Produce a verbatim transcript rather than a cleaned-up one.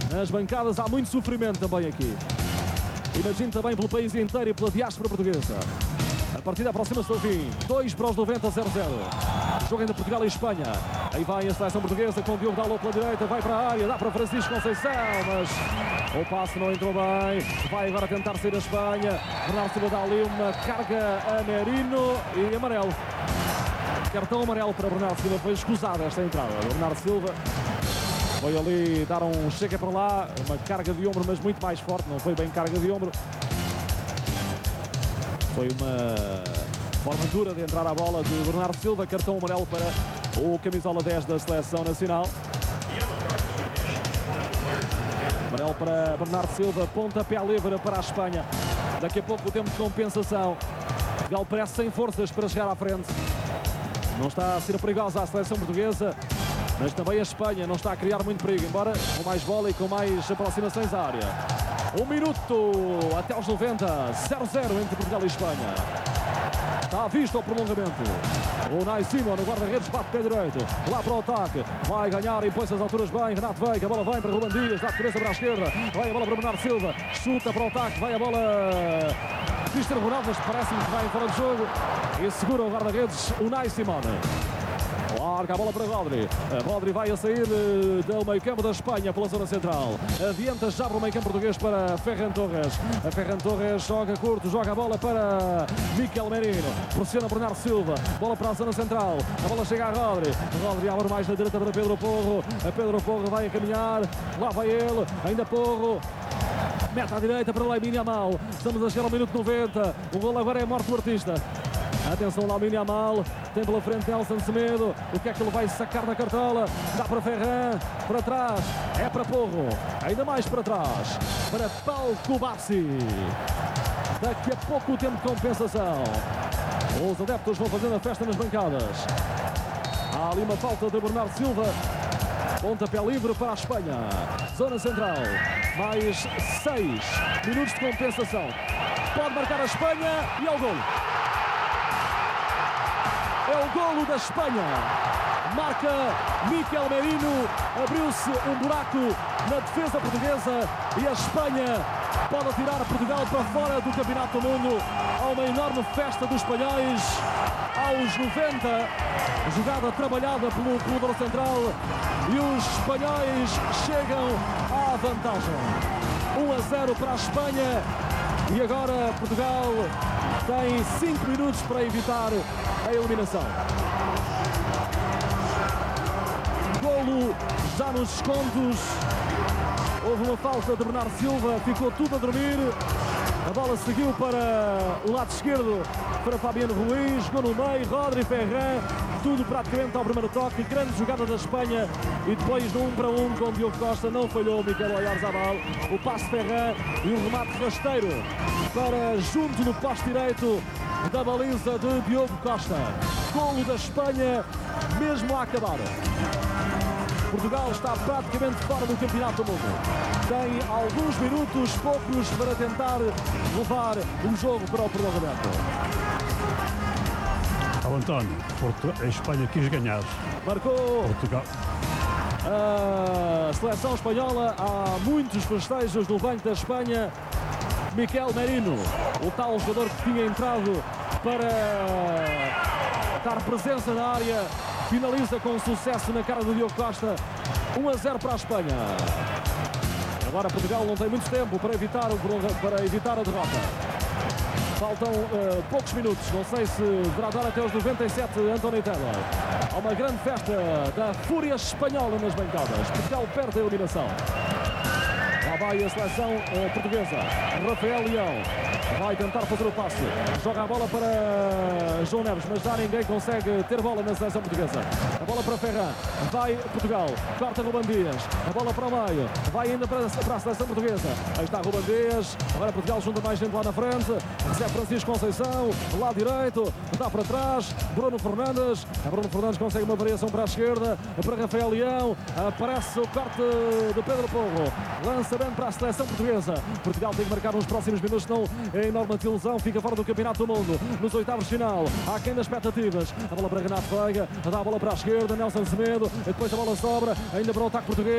Nas bancadas há muito sofrimento também aqui. Imagino também pelo país inteiro e pela diáspora portuguesa. A partida aproxima-se do fim. dois para os noventa, zero zero. Jogo entre Portugal e Espanha. Aí vai a seleção portuguesa com o Diogo Dalot pela direita. Vai para a área, dá para Francisco Conceição, mas o passe não entrou bem. Vai agora tentar sair a Espanha. Bernardo Silva dá ali uma carga a Merino e amarelo. Cartão amarelo para Bernardo Silva. Foi escusada esta entrada. Bernardo Silva foi ali dar um chega para lá. Uma carga de ombro, mas muito mais forte. Não foi bem carga de ombro. Foi uma forma dura de entrar à bola de Bernardo Silva. Cartão amarelo para o camisola dez da Seleção Nacional. Amarelo para Bernardo Silva. Pontapé livre para a Espanha. Daqui a pouco o tempo de compensação. Portugal parece sem forças para chegar à frente. Não está a ser perigosa a Seleção Portuguesa, mas também a Espanha não está a criar muito perigo, embora com mais bola e com mais aproximações à área. Um minuto até aos noventa, zero zero entre Portugal e Espanha. Está à vista o prolongamento. O Unai Simon, no guarda-redes, bate pé direito. Lá para o ataque. Vai ganhar, impõe-se as alturas bem. Renato Veiga, a bola vem para Ruben Dias. Dá de cabeça para a esquerda. Vai a bola para Bernardo Silva. Chuta para o ataque. Vai a bola Cristiano Ronaldo, mas parece-me que vai fora de jogo. E segura o guarda-redes Unai Simon. Larga a bola para Rodri. A Rodri vai a sair do meio campo da Espanha pela zona central. Adianta já para o meio campo português para Ferran Torres. A Ferran Torres joga curto, joga a bola para Mikel Merino. Pressiona Bernardo Silva. Bola para a zona central. A bola chega a Rodri. Rodri abre mais na direita para Pedro Porro. A Pedro Porro vai a caminhar. Lá vai ele. Ainda Porro. Mete à direita para Lamine Yamal. Estamos a chegar ao minuto noventa. O gol agora é a morte do artista. Atenção, Lamine Yamal, tem pela frente Nelson Semedo. O que é que ele vai sacar na cartola? Dá para Ferran, para trás, é para Porro, ainda mais para trás, para Paulo Kubassi. Daqui a pouco o tempo de compensação. Os adeptos vão fazendo a festa nas bancadas. Há ali uma falta de Bernardo Silva. Pontapé livre para a Espanha. Zona central, mais seis minutos de compensação. Pode marcar a Espanha e é o golo. É o golo da Espanha. Marca Mikel Merino. Abriu-se um buraco na defesa portuguesa e a Espanha pode atirar Portugal para fora do Campeonato do Mundo. Há uma enorme festa dos espanhóis. Aos noventa, jogada trabalhada pelo corredor central e os espanhóis chegam à vantagem. um a zero para a Espanha e agora Portugal tem cinco minutos para evitar a eliminação. Golo já nos descontos. Houve uma falta de Bernardo Silva, ficou tudo a dormir. A bola seguiu para o lado esquerdo para Fabiano Ruiz, jogou no meio, Rodri, Ferran, tudo praticamente ao primeiro toque. Grande jogada da Espanha e depois no um para um com o Diogo Costa não falhou Mikel Oyarzabal. O passe Ferran e o remate rasteiro para junto no poste direito da baliza de Diogo Costa. Golo da Espanha mesmo a acabar. Portugal está praticamente fora do Campeonato do Mundo. Tem alguns minutos, poucos, para tentar levar o jogo para o prolongamento. Ao António, Porto, a Espanha quis ganhar. Marcou Portugal. A seleção espanhola. Há muitos festejos no banco da Espanha. Mikel Merino, o tal jogador que tinha entrado para dar presença na área, finaliza com sucesso na cara do Diogo Costa. um a zero para a Espanha. Agora Portugal não tem muito tempo para evitar, o, para evitar a derrota. Faltam uh, poucos minutos, não sei se deverá dar até os noventa e sete António Taylor. Há uma grande festa da fúria espanhola nas bancadas. Portugal perde a eliminação. Lá vai a seleção uh, portuguesa. Rafael Leão vai tentar fazer o passe. Joga a bola para João Neves, mas já ninguém consegue ter bola na seleção portuguesa. A bola para Ferran. Vai Portugal. Corta Ruben Dias. A bola para o meio. Vai ainda para, para a seleção portuguesa. Aí está Ruben Dias. Agora Portugal junta mais gente lá na frente. Recebe Francisco Conceição. Lado direito. Dá para trás. Bruno Fernandes. A Bruno Fernandes consegue uma variação para a esquerda. Para Rafael Leão. Aparece o corte de Pedro Porro. Lançamento para a seleção portuguesa. Portugal tem que marcar nos próximos minutos, senão é enorme desilusão. Fica fora do Campeonato do Mundo. Nos oitavos de final. Há quem das expectativas. A bola para Renato Veiga. Dá a bola para a esquerda. Nelson Semedo. E depois a bola sobra. Ainda para o ataque português.